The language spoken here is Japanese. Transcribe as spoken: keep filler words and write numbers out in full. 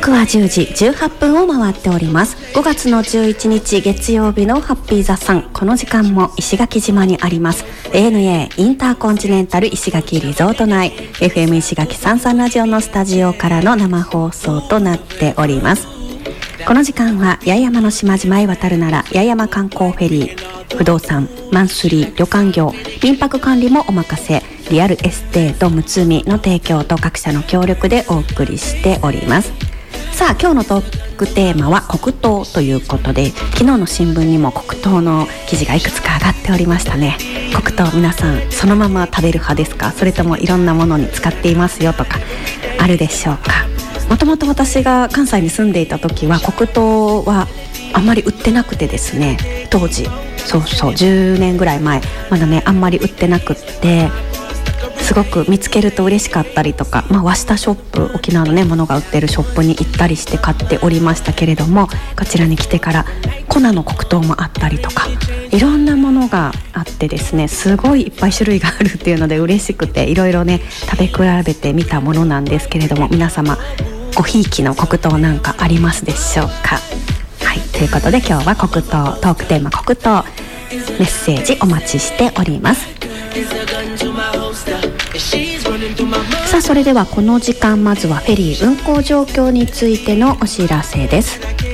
刻はじゅうじじゅうはっぷんを回っております。ごがつのじゅういちにち月曜日のハッピーザさん、この時間も石垣島にあります エーエヌエー インターコンチネンタル石垣リゾート内 エフエム 石垣さんさんラジオのスタジオからの生放送となっております。この時間は八重山の島々へ渡るなら八重山観光フェリー、不動産、マンスリー、旅館業、民泊管理もお任せ、リアルエステートむつみの提供と各社の協力でお送りしております。さあ、今日のトークテーマは黒糖ということで、昨日の新聞にも黒糖の記事がいくつか上がっておりましたね。黒糖、皆さんそのまま食べる派ですか、それともいろんなものに使っていますよとかあるでしょうか。もともと私が関西に住んでいた時は黒糖はあんまり売ってなくてですね、当時そうそうじゅうねんぐらい前まだね、あんまり売ってなくって、すごく見つけると嬉しかったりとか、まあ、和下ショップ、沖縄のねものが売ってるショップに行ったりして買っておりましたけれども、こちらに来てから粉の黒糖もあったりとか、いろんなものがあってですね、すごいいっぱい種類があるっていうので嬉しくて、いろいろね食べ比べてみたものなんですけれども、皆様ごひいきの黒糖なんかありますでしょうか。はい、ということで今日は黒糖、トークテーマ黒糖、メッセージお待ちしております。さあ、それではこの時間、まずはフェリー運航状況についてのお知らせです。